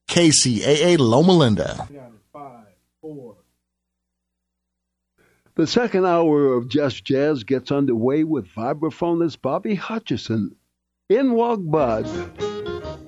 KCAA Loma Linda. The second hour of Just Jazz gets underway with vibraphonist Bobby Hutcherson. In walked Bud.